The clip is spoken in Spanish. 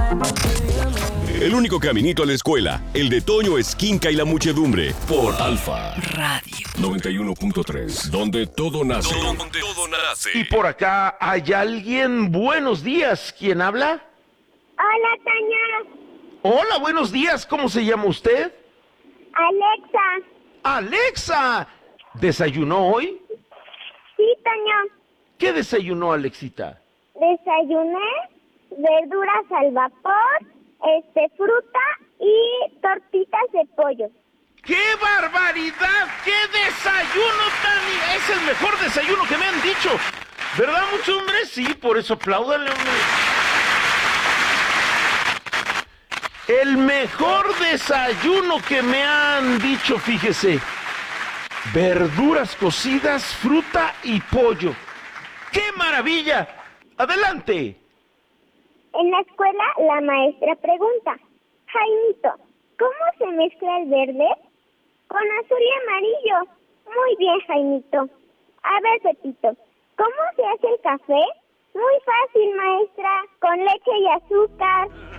El único caminito a la escuela, el de Toño Esquinca y la muchedumbre, por Alfa Radio 91.3, donde todo nace. Donde todo nace. Y por acá hay alguien. Buenos días. ¿Quién habla? Hola, Toño. Hola, buenos días. ¿Cómo se llama usted? Alexa. ¡Alexa! ¿Desayunó hoy? Sí, Toño. ¿Qué desayunó, Alexita? Desayuné verduras al vapor, fruta y tortitas de pollo. ¡Qué barbaridad! ¡Qué desayuno tan... Es el mejor desayuno que me han dicho! ¿Verdad, muchos hombres? Sí, por eso apláudanle, hombre. El mejor desayuno que me han dicho, fíjese. Verduras cocidas, fruta y pollo. ¡Qué maravilla! ¡Adelante! En la escuela, la maestra pregunta: Jaimito, ¿cómo se mezcla el verde? Con azul y amarillo. Muy bien, Jaimito. A ver, Pepito, ¿cómo se hace el café? Muy fácil, maestra, con leche y azúcar.